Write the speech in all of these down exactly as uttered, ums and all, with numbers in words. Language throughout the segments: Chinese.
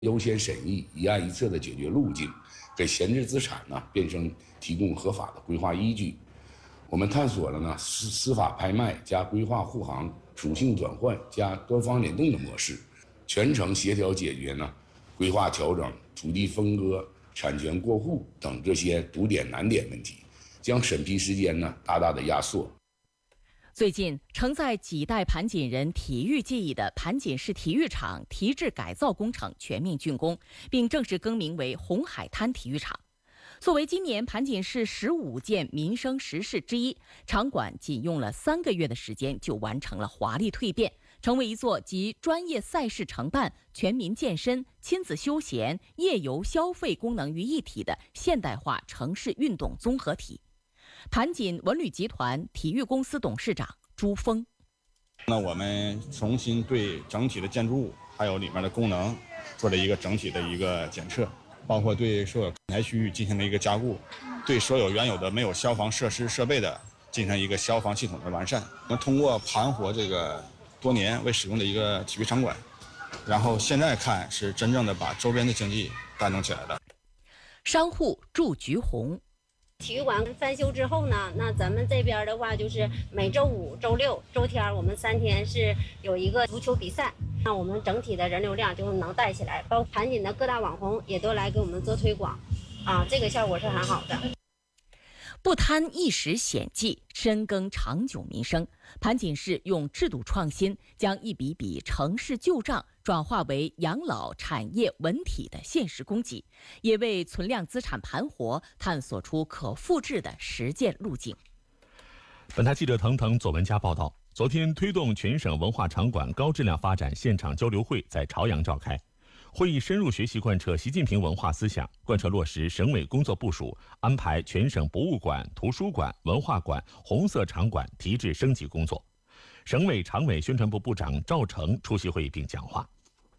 优先审议、一案一策的解决路径，给闲置资产呢变成提供合法的规划依据。我们探索了呢司司法拍卖加规划护航、属性转换加多方联动的模式，全程协调解决呢规划调整、土地分割、产权过户等这些堵点难点问题，将审批时间呢大大的压缩。 最近，承载几代盘锦人体育记忆的盘锦市体育场提质改造工程全面竣工，并正式更名为红海滩体育场。作为今年盘锦市十五件民生实事之一，场馆仅用了三个月的时间就完成了华丽蜕变，成为一座集专业赛事承办、全民健身、亲子休闲、夜游消费功能于一体的现代化城市运动综合体。盘锦文旅集团体育公司董事长朱峰： 那我们重新对整体的建筑物还有里面的功能做了一个整体的一个检测，包括对所有看台区域进行了一个加固，对所有原有的没有消防设施设备的进行一个消防系统的完善。我们通过盘活这个多年未使用的一个体育场馆，然后现在看是真正的把周边的经济带动起来的。 商户祝菊红： 体育馆翻修之后呢，那咱们这边的话就是每周五、周六、周天我们三天是有一个足球比赛，那我们整体的人流量就能带起来，包括盘锦的各大网红也都来给我们做推广，啊，这个效果是很好的。 不贪一时显绩，深耕长久民生。盘锦市用制度创新，将一笔笔城市旧账转化为养老产业稳体的现实供给，也为存量资产盘活探索出可复制的实践路径。 本台记者腾腾左文佳报道，昨天推动全省文化场馆高质量发展现场交流会在朝阳召开。会议深入学习贯彻习近平文化思想，贯彻落实省委工作部署，安排全省博物馆、图书馆、文化馆、红色场馆提质升级工作。省委常委宣传部部长赵成出席会议并讲话。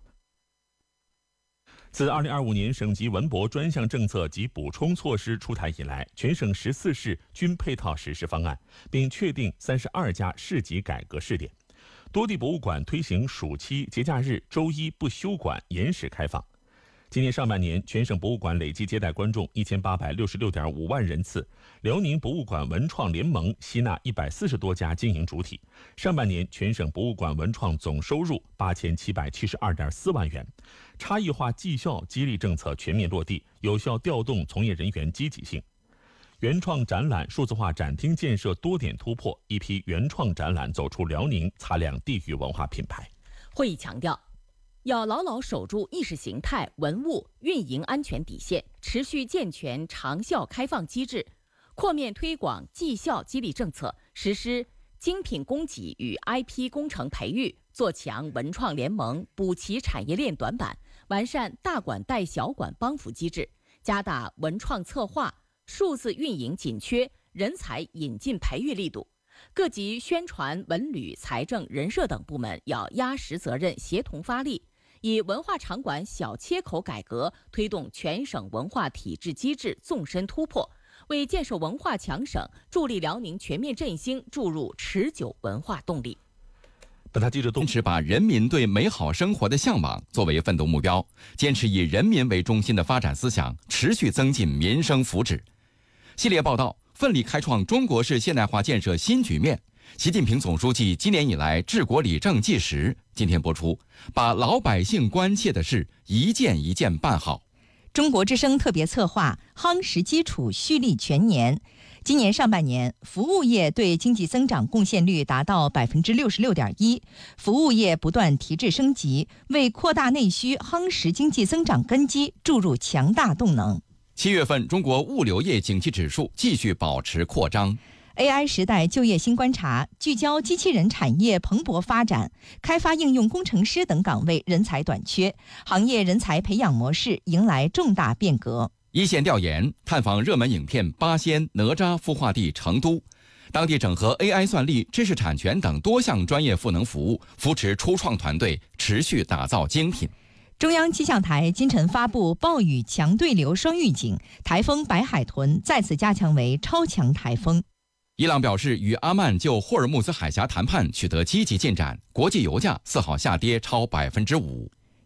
自二零二五年省级文博专项政策及补充措施出台以来，全省十四市均配套实施方案，并确定三十二家市级改革试点。多地博物馆推行暑期、节假日、周一不休馆延时开放。今年上半年，全省博物馆累计接待观众一千八百六十六点五万人次。辽宁博物馆文创联盟吸纳一百四十多家经营主体。上半年，全省博物馆文创总收入八千七百七十二点四万元。差异化绩效激励政策全面落地，有效调动从业人员积极性。原创展览数字化展厅建设多点突破，一批原创展览走出辽宁，擦亮地域文化品牌。 会议强调，要牢牢守住意识形态、文物运营安全底线，持续健全长效开放机制，扩面推广绩效激励政策，实施精品供给与 I P 工程培育，做强文创联盟，补齐产业链短板，完善大馆带小馆帮扶机制，加大文创策划、数字运营紧缺、人才引进培育力度。各级宣传、文旅、财政、人社等部门要压实责任，协同发力，以文化场馆小切口改革推动全省文化体制机制纵深突破，为建设文化强省、助力辽宁全面振兴注入持久文化动力。 本台记者坚持把人民对美好生活的向往作为奋斗目标，坚持以人民为中心的发展思想，持续增进民生福祉。系列报道奋力开创中国式现代化建设新局面。习近平总书记今年以来治国理政纪实，今天播出，把老百姓关切的事一件一件办好。 中国之声特别策划夯实基础蓄力全年。今年上半年，服务业对经济增长贡献率达到百分之六十六点一，服务业不断提质升级，为扩大内需、夯实经济增长根基注入强大动能。 七月份，中国物流业景气指数继续保持扩张。 A I 时代就业新观察聚焦机器人产业蓬勃发展，开发应用工程师等岗位人才短缺，行业人才培养模式迎来重大变革。 一线调研探访热门影片八仙哪吒孵化地成都，当地整合 A I 算力、知识产权等多项专业赋能服务，扶持初创团队，持续打造精品。 中央气象台今晨发布暴雨强对流双预警，台风白海豚再次加强为超强台风。 伊朗表示与阿曼就霍尔木兹海峡谈判取得积极进展，国际油价四号下跌超百分之五。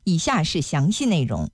以下是详细内容。